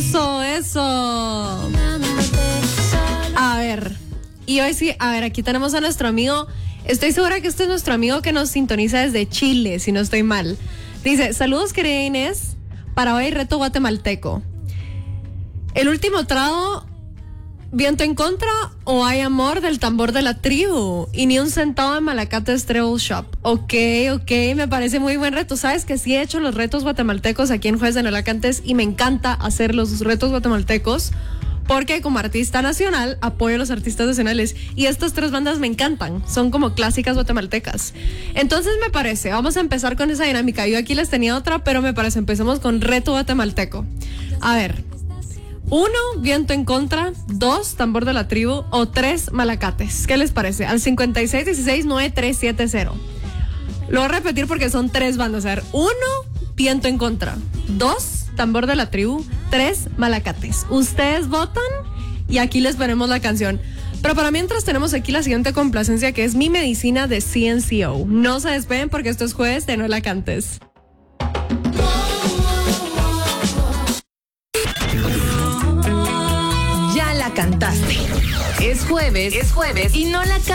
Eso. A ver, y hoy sí, aquí tenemos a nuestro amigo. Estoy segura que este es nuestro amigo que nos sintoniza desde Chile, si no estoy mal. Dice, saludos querida Inés, para hoy reto guatemalteco. El último trago, viento en contra o hay amor del tambor de la tribu y ni un centavo de Malacates Treble Shop. Ok, me parece muy buen reto. Sabes que sí he hecho los retos guatemaltecos aquí en Jueves de Nolacantes y me encanta hacer los retos guatemaltecos porque como artista nacional apoyo a los artistas nacionales y estas tres bandas me encantan, son como clásicas guatemaltecas. Entonces me parece, vamos a empezar con esa dinámica. Yo aquí les tenía otra, pero me parece, empecemos con reto guatemalteco. A ver, 1, viento en contra, 2, tambor de la tribu o 3, Malacates. ¿Qué les parece? Al 56169370. Lo voy a repetir porque son 3 bandas. A ver, 1, viento en contra, 2, tambor de la tribu, 3, Malacates. Ustedes votan y aquí les ponemos la canción. Pero para mientras tenemos aquí la siguiente complacencia que es Mi Medicina de CNCO. No se despeguen porque esto es Jueves de Nolacantes. Ya la cantaste. Es jueves y no la cantaste.